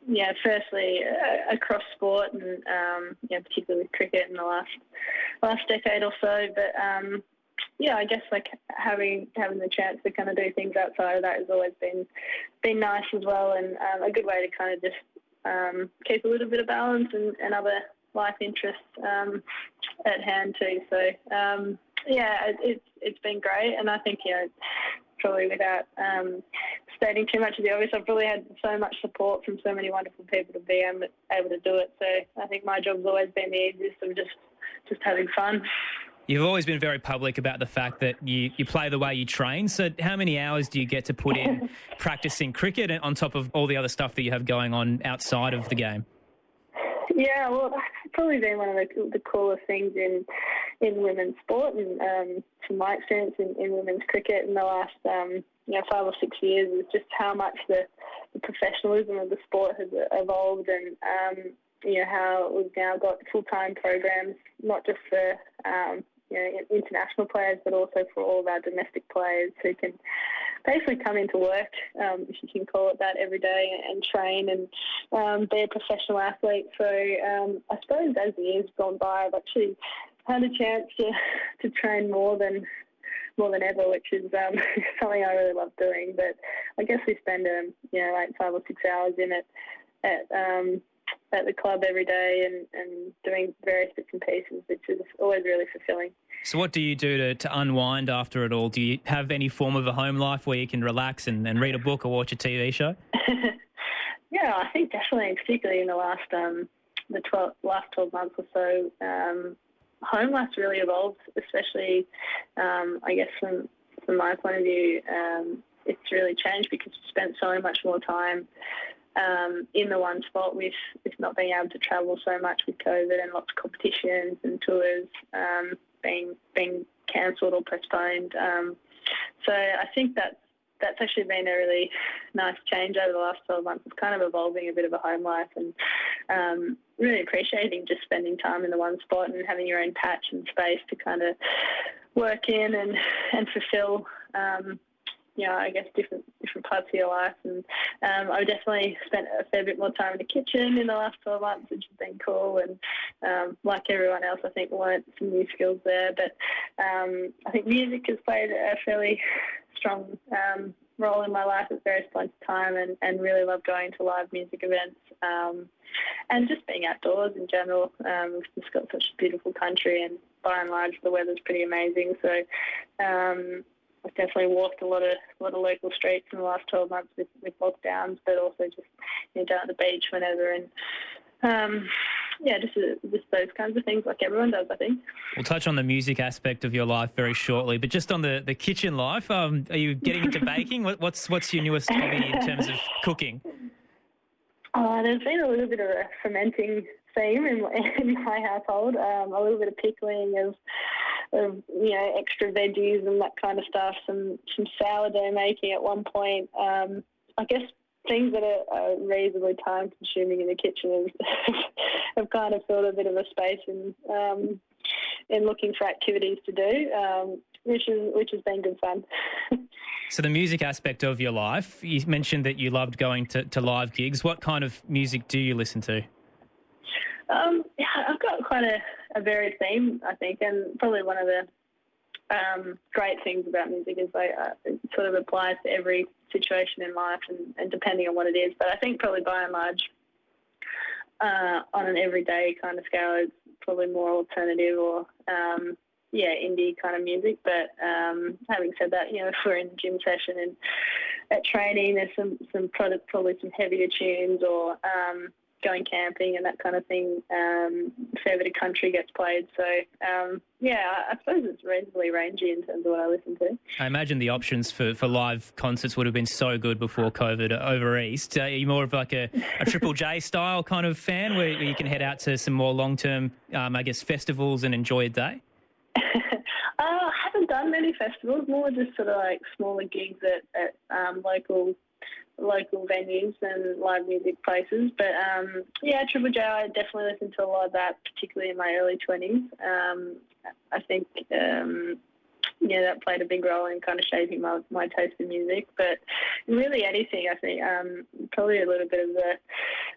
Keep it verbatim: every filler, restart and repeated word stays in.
yeah, firstly uh, across sport and um, yeah, particularly with cricket in the last last decade or so. But um, yeah, I guess like having having the chance to kind of do things outside of that has always been been nice as well, and um, a good way to kind of just um, keep a little bit of balance and, and other life interests um, at hand too. So um, yeah, it, it's it's been great, and I think you know probably without um, stating too much of the obvious, I've probably had so much support from so many wonderful people to be able, able to do it. So I think my job's always been the easiest of just just having fun. You've always been very public about the fact that you, you play the way you train. So how many hours do you get to put in practicing cricket on top of all the other stuff that you have going on outside of the game? Yeah, well, it's probably been one of the, the coolest things in in women's sport, and um, from my experience in, in women's cricket in the last um, you know five or six years, is just how much the, the professionalism of the sport has evolved, and um, you know how we've now got full time programs, not just for um, you know international players, but also for all of our domestic players who can basically come into work, um, if you can call it that, every day and train and um, be a professional athlete. So um, I suppose as the years gone by, I've actually had a chance to, to train more than more than ever, which is um, something I really love doing. But I guess we spend um, you know like five or six hours in it at um, at the club every day and, and doing various bits and pieces, which is always really fulfilling. So what do you do to, to unwind after it all? Do you have any form of a home life where you can relax and, and read a book or watch a T V show? Yeah, I think definitely, particularly in the last um, the twelve, last twelve months or so, um, home life's really evolved, especially, um, I guess, from, from my point of view, um, it's really changed because we spent so much more time um, in the one spot with, with not being able to travel so much with COVID and lots of competitions and tours um, being being cancelled or postponed. Um, so I think that's, that's actually been a really nice change over the last twelve months. It's kind of evolving a bit of a home life and um, really appreciating just spending time in the one spot and having your own patch and space to kind of work in and, and fulfill, um, you know, I guess different different parts of your life. And um, I've definitely spent a fair bit more time in the kitchen in the last twelve months, which has been cool. And um, like everyone else, I think learnt some new skills there. But um, I think music has played a fairly strong um, role in my life at various points of time, and, and really love going to live music events um, and just being outdoors in general. Um, we've just got such a beautiful country, and by and large the weather's pretty amazing. So um, I've definitely walked a lot of a lot of local streets in the last twelve months with, with lockdowns, but also just you know, down at the beach whenever, and um, yeah, just uh, just those kinds of things like everyone does, I think. We'll touch on the music aspect of your life very shortly, but just on the, the kitchen life, um, are you getting into baking? What, what's what's your newest hobby in terms of cooking? Oh, there's been a little bit of a fermenting theme in my, in my household, um, a little bit of pickling of, of, you know, extra veggies and that kind of stuff, some, some sourdough making at one point. Um, I guess things that are, are reasonably time-consuming in the kitchen have, have kind of filled a bit of a space in, um, in looking for activities to do, um, which is which has been good fun. So the music aspect of your life, you mentioned that you loved going to, to live gigs. What kind of music do you listen to? Um, yeah, I've got quite a, a varied theme, I think, and probably one of the um, great things about music is like, uh, it sort of applies to every situation in life and, and depending on what it is. But I think probably by and large, uh, on an everyday kind of scale, it's probably more alternative or um, yeah, indie kind of music. But um, having said that, you know, if we're in the gym session and at training, there's some some product, probably some heavier tunes, or um, going camping and that kind of thing. Um, a fair bit of country gets played. So um, yeah, I, I suppose it's reasonably rangy in terms of what I listen to. I imagine the options for, for live concerts would have been so good before COVID over East. Uh, are you more of like a, a Triple J style kind of fan where, where you can head out to some more long-term, um, I guess, festivals and enjoy a day? Uh, I haven't done many festivals, more just sort of like smaller gigs at, at um, local local venues and live music places. But um, yeah, Triple J, I definitely listened to a lot of that, particularly in my early twenties. Um, I think, um, yeah, that played a big role in kind of shaping my, my taste in music. But really anything, I think, um, probably a little bit of the